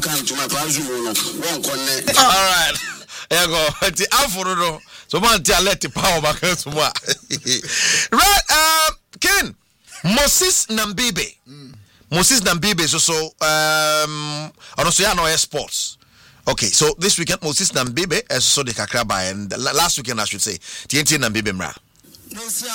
Come to my passion, one connect. All right. There you go. The Alfredo. So man, let the power back to moi. Right, Ken. Moses Nambibe. Moses Nambibe is also also yeah, no sports. Okay, so this weekend Moses Nambibe is so the Kakraba, and last weekend I should say TNT Nambibe Mra.